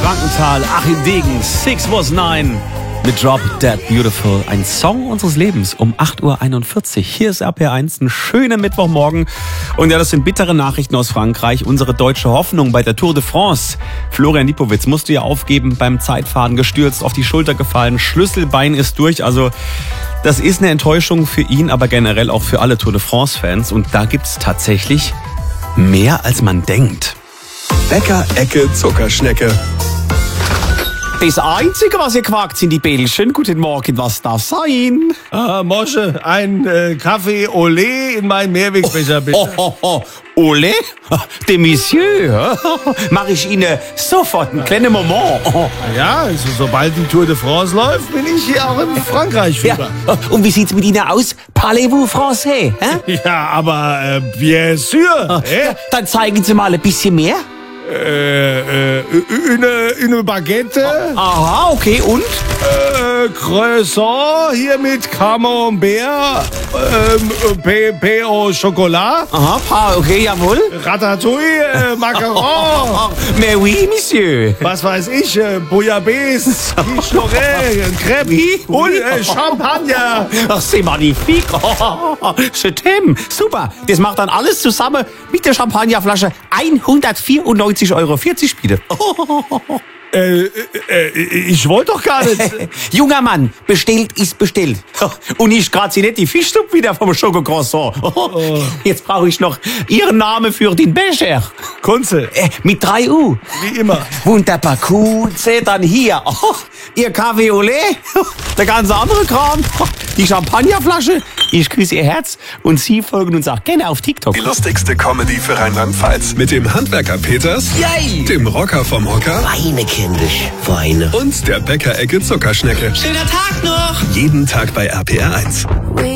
Frankenthal, Achim Degen, 6 was 9 mit Drop Dead Beautiful. Ein Song unseres Lebens um 8.41 Uhr. Hier ist RPR1, ein schöner Mittwochmorgen. Und ja, das sind bittere Nachrichten aus Frankreich. Unsere deutsche Hoffnung bei der Tour de France. Florian Lipowitz musste ja aufgeben, beim Zeitfahren gestürzt, auf die Schulter gefallen. Schlüsselbein ist durch. Also das ist eine Enttäuschung für ihn, aber generell auch für alle Tour de France-Fans. Und da gibt's tatsächlich mehr, als man denkt. Bäcker, Ecke, Zuckerschnecke. Das Einzige, was ihr quakt, sind die Bällchen. Guten Morgen, was darf sein? Mosche, ein Kaffee Olé in meinen Mehrwegbecher, bitte. Ole? De Monsieur? Mach ich Ihnen sofort einen kleinen Moment. Ja, also, sobald die Tour de France läuft, bin ich hier auch in Frankreich Fieber. Ja. Und wie sieht's mit Ihnen aus? Parlez-vous français? Hä? Ja, aber bien sûr. Dann zeigen Sie mal ein bisschen mehr. Eine Baguette. Aha, okay, und? Croissant hier mit Camembert, Pain au Chocolat, Aha, okay, jawohl. Ratatouille, Macaron, Mais oui, Monsieur. was weiß ich, Bouillabaisse, Quiche Lorraine, Crepe Oui, und oui. Champagner. Ach, c'est magnifique. Je t'aime. Super. Das macht dann alles zusammen mit der Champagnerflasche 194,40 Euro bitte. Ich wollte doch gar nicht. Junger Mann, bestellt ist bestellt. Und ich grad sie nicht die Fischsuppe wieder vom Schokocroissant. Jetzt brauche ich noch Ihren Namen für den Becher. Kunze, Mit 3 U. wie immer. Wunderbar, Kunze, dann hier. Ihr Kaffee Olé, der ganze andere Kram, die Champagnerflasche. Ich küsse Ihr Herz und Sie folgen uns auch gerne auf TikTok. Die lustigste Comedy für Rheinland-Pfalz. Mit dem Handwerker Peters, Yay! dem Rocker vom Hocker Weine, kindisch, Weine. und der Bäcker, Ecke, Zuckerschnecke. Schöner Tag noch! Jeden Tag bei RPR1.